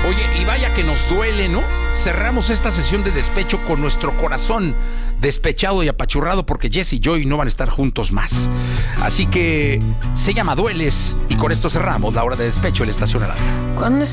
Oye, y vaya que nos duele, ¿no? Cerramos esta sesión de despecho con nuestro corazón despechado y apachurrado porque Jess y Joy no van a estar juntos más. Así que se llama Dueles y con esto cerramos la hora de despecho en la Estación Alarma. Cuando